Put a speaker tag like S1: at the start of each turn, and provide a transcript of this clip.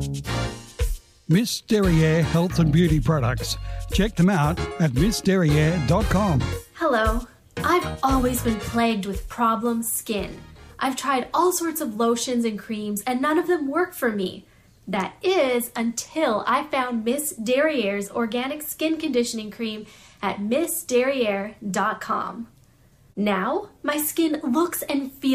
S1: Miss Derriere Health and Beauty Products. Check them out at missderriere.com.
S2: Hello. I've always been plagued with problem skin. I've tried all sorts of lotions and creams and none of them work for me. That is until I found Miss Derriere's organic skin conditioning cream at missderriere.com. Now, my skin looks and feels